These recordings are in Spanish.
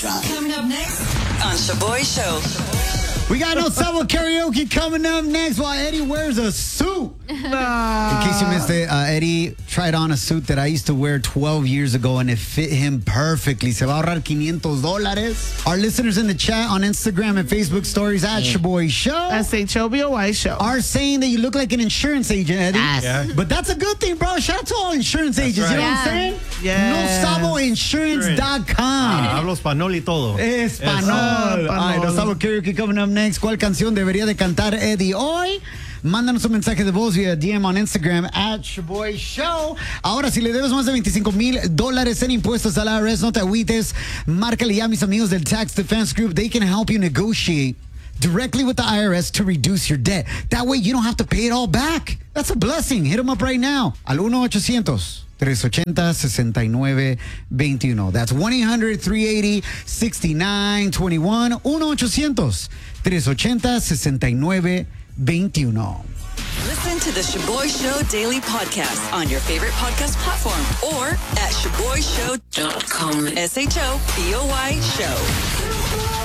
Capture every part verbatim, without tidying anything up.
drunk. Coming up next on Shaboy Show. We got no Sabo karaoke coming up next while Eddie wears a suit. Nah. In case you missed it, uh, Eddie tried on a suit that I used to wear twelve years ago and it fit him perfectly. Se va a ahorrar quinientos dólares. Our listeners in the chat on Instagram and Facebook stories at Shaboy Show. S H O B O Y Show. Are saying that you look like an insurance agent, Eddie. Yes. Yeah. But that's a good thing, bro. Shout out to all insurance That's agents. right. You know Yeah. what I'm saying? Yes. no sabo insurance dot com. Ah, hablo español y todo. Español. Ay, no Sabo karaoke coming up next. ¿Cuál canción debería de cantar Eddie hoy? Mándanos un mensaje de voz vía D M on Instagram at Shaboy Show. Ahora, si le debes más de veinticinco mil dólares en impuestos al I R S, no te agüites. Márcale ya a mis amigos del Tax Defense Group. They can help you negotiate directly with the I R S to reduce your debt. That way you don't have to pay it all back. That's a blessing. Hit them up right now. Al uno ochocientos, tres ochenta, sesenta y nueve veintiuno. That's one eight hundred, three eighty, sixty-nine twenty-one. uno ochocientos, tres ochenta, sesenta y nueve veintiuno. Listen to the Shaboy Show Daily Podcast on your favorite podcast platform or at shaboy show dot com. S H O B O Y Show.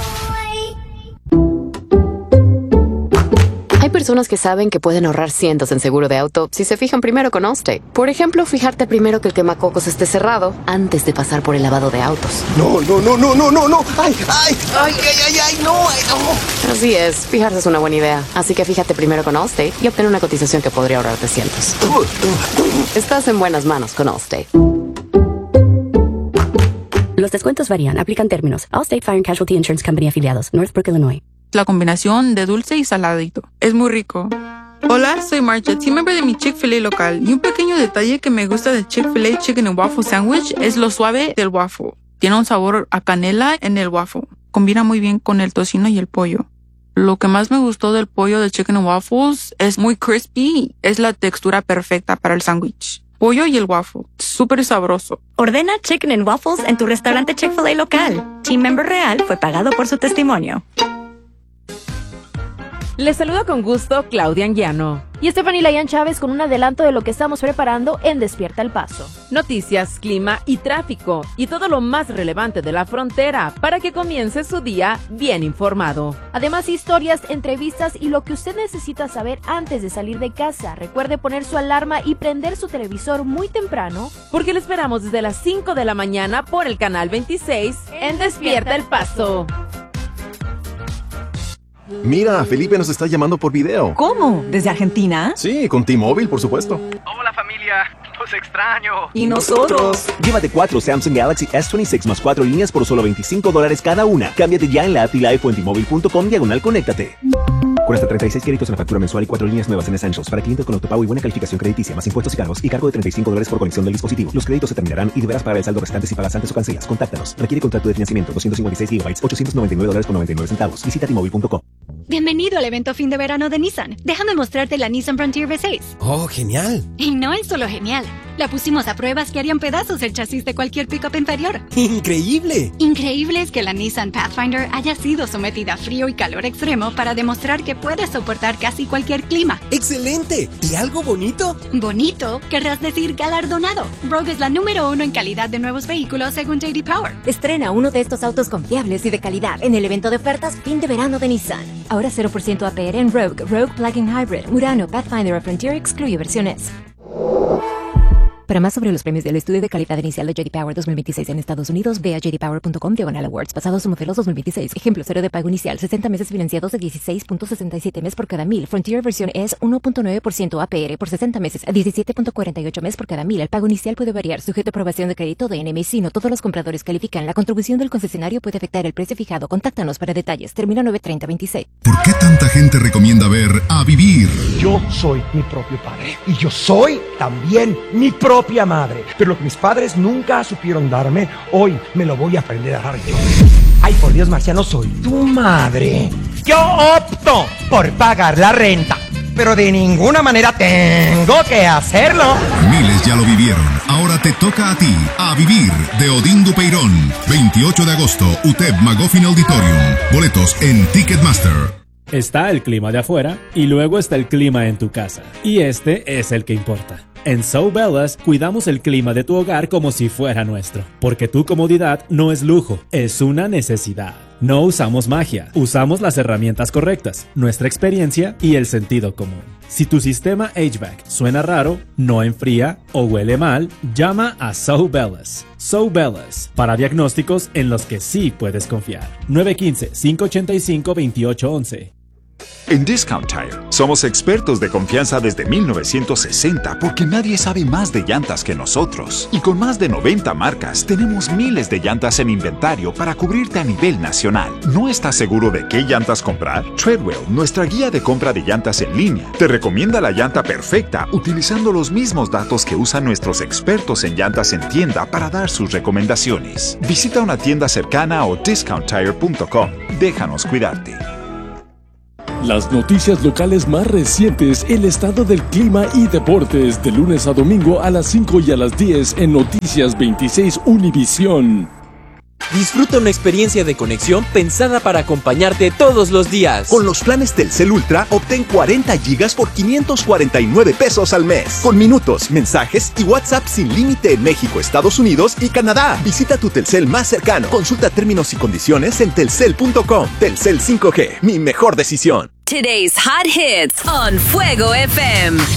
Hay personas que saben que pueden ahorrar cientos en seguro de auto si se fijan primero con Allstate. Por ejemplo, fijarte primero que el quemacocos esté cerrado antes de pasar por el lavado de autos. No, no, no, no, no, no, no. Ay, ay, ay, ay, ay, ay, no, ay, no. Así es, fijarse es una buena idea. Así que fíjate primero con Allstate y obtén una cotización que podría ahorrarte cientos. Estás en buenas manos con Allstate. Los descuentos varían. Aplican términos. Allstate Fire and Casualty Insurance Company afiliados. Northbrook, Illinois. La combinación de dulce y saladito. Es muy rico. Hola, soy Marcha, team member de mi Chick-fil-A local. Y un pequeño detalle que me gusta de Chick-fil-A Chicken and Waffle Sandwich es lo suave del waffle. Tiene un sabor a canela en el waffle. Combina muy bien con el tocino y el pollo. Lo que más me gustó del pollo de Chicken and Waffles es muy crispy. Es la textura perfecta para el sándwich. Pollo y el waffle. Súper sabroso. Ordena Chicken and Waffles en tu restaurante Chick-fil-A local. Team member real fue pagado por su testimonio. Les saluda con gusto Claudia Anguiano y Stephanie Layan Chávez con un adelanto de lo que estamos preparando en Despierta el Paso. Noticias, clima y tráfico y todo lo más relevante de la frontera para que comience su día bien informado. Además, historias, entrevistas y lo que usted necesita saber antes de salir de casa. Recuerde poner su alarma y prender su televisor muy temprano porque lo esperamos desde las cinco de la mañana por el canal veintiséis en Despierta el Paso. Mira, Felipe nos está llamando por video. ¿Cómo? ¿Desde Argentina? Sí, con T-Mobile, por supuesto. Hola familia, los extraño. ¿Y nosotros? Llévate cuatro Samsung Galaxy S veintiséis más cuatro líneas por solo veinticinco dólares cada una. Cámbiate ya en la app y live o en T-Mobile punto com diagonal conéctate. Con hasta treinta y seis créditos en la factura mensual y cuatro líneas nuevas en Essentials para clientes con autopago y buena calificación crediticia, más impuestos y cargos y cargo de treinta y cinco dólares por conexión del dispositivo. Los créditos se terminarán y deberás pagar el saldo restante si pagas antes o cancelas. Contáctanos. Requiere contrato de financiamiento doscientos cincuenta y seis gigabytes, ochocientos noventa y nueve dólares con noventa y nueve centavos. Visita T Mobile punto com. Bienvenido al evento fin de verano de Nissan. Déjame mostrarte la Nissan Frontier V seis. ¡Oh, genial! Y no es solo genial. La pusimos a pruebas que harían pedazos el chasis de cualquier pickup inferior. ¡Increíble! Increíble es que la Nissan Pathfinder haya sido sometida a frío y calor extremo para demostrar que puede soportar casi cualquier clima. ¡Excelente! ¿Y algo bonito? ¿Bonito? Querrás decir galardonado. Rogue es la número uno en calidad de nuevos vehículos según J D Power. Estrena uno de estos autos confiables y de calidad en el evento de ofertas fin de verano de Nissan. Ahora cero por ciento A P R en Rogue, Rogue Plug-in Hybrid, Murano, Pathfinder o Frontier excluye versiones. Para más sobre los premios del estudio de calidad inicial de J D Power dos mil veintiséis en Estados Unidos, ve a j d power punto com diagonal awards. Pasados modelos dos mil veintiséis. Ejemplo cero de pago inicial, sesenta meses financiados de dieciséis punto sesenta y siete mes por cada mil. Frontier versión es uno punto nueve por ciento A P R por sesenta meses, diecisiete punto cuarenta y ocho mes por cada mil. El pago inicial puede variar, sujeto a aprobación de crédito de N M C. No todos los compradores califican. La contribución del concesionario puede afectar el precio fijado. Contáctanos para detalles. Termina nueve treinta veintiséis. ¿Por qué tanta gente recomienda ver A Vivir? Yo soy mi propio padre y yo soy también mi propia madre. Pero lo que mis padres nunca supieron darme, hoy me lo voy a aprender a dar yo. Ay, por Dios, Marciano, soy tu madre. Yo opto por pagar la renta, pero de ninguna manera tengo que hacerlo. Miles ya lo vivieron. Ahora te toca a ti. A Vivir, de Odín Dupeirón. veintiocho de agosto, U T E P Magoffin Auditorium. Boletos en Ticketmaster. Está el clima de afuera y luego está el clima en tu casa. Y este es el que importa. En So Bellas cuidamos el clima de tu hogar como si fuera nuestro, porque tu comodidad no es lujo, es una necesidad. No usamos magia, usamos las herramientas correctas, nuestra experiencia y el sentido común. Si tu sistema H V A C suena raro, no enfría o huele mal, llama a So Bellas. So Bellas, para diagnósticos en los que sí puedes confiar. nueve uno cinco, cinco ocho cinco, dos ocho uno uno. En Discount Tire somos expertos de confianza desde mil novecientos sesenta porque nadie sabe más de llantas que nosotros. Y con más de noventa marcas tenemos miles de llantas en inventario para cubrirte a nivel nacional. ¿No estás seguro de qué llantas comprar? Treadwell, nuestra guía de compra de llantas en línea, te recomienda la llanta perfecta utilizando los mismos datos que usan nuestros expertos en llantas en tienda para dar sus recomendaciones. Visita una tienda cercana o discount tire punto com. Déjanos cuidarte. Las noticias locales más recientes, el estado del clima y deportes, de lunes a domingo a las cinco y a las diez en Noticias veintiséis Univisión. Disfruta una experiencia de conexión pensada para acompañarte todos los días. Con los planes Telcel Ultra, obtén cuarenta gigas por quinientos cuarenta y nueve pesos al mes. Con minutos, mensajes y WhatsApp sin límite en México, Estados Unidos y Canadá. Visita tu Telcel más cercano. Consulta términos y condiciones en telcel punto com. Telcel cinco G, mi mejor decisión. Today's hot hits on Fuego F M.